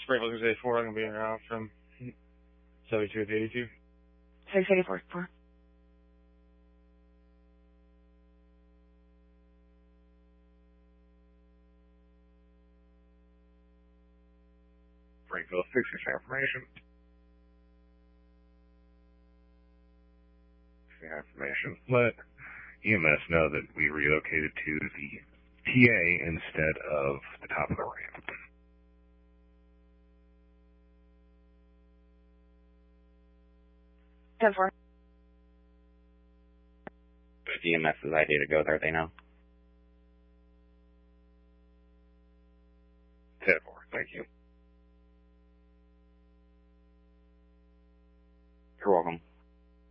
Springfield 684, I'm going to be in route from 72 to 82. 684. Springfield 66 information. Information. Let EMS know that we relocated to the TA instead of the top of the ramp. 10-4. If EMS is ID to go there, they know.